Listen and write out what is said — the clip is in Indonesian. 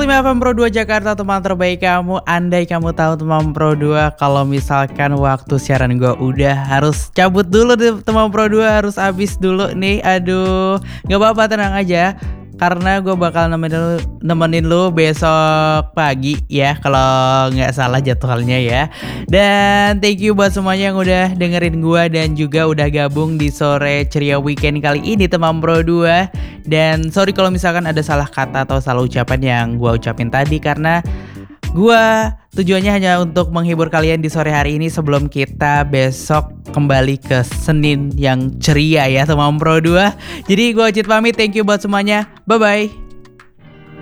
105 FM Pro 2 Jakarta, teman terbaik kamu. Andai kamu tahu teman Pro 2, kalau misalkan waktu siaran gue udah harus cabut dulu deh, teman Pro 2 harus habis dulu nih. Aduh, gak apa-apa, tenang aja. Karena gue bakal nemenin lu besok pagi ya, kalau nggak salah jadwalnya ya. Dan thank you buat semuanya yang udah dengerin gue dan juga udah gabung di sore ceria weekend kali ini teman Pro 2. Dan sorry kalau misalkan ada salah kata atau salah ucapan yang gue ucapin tadi, karena gue tujuannya hanya untuk menghibur kalian di sore hari ini sebelum kita besok kembali ke Senin yang ceria ya teman Pro 2. Jadi gue Cid pamit, thank you buat semuanya, bye bye.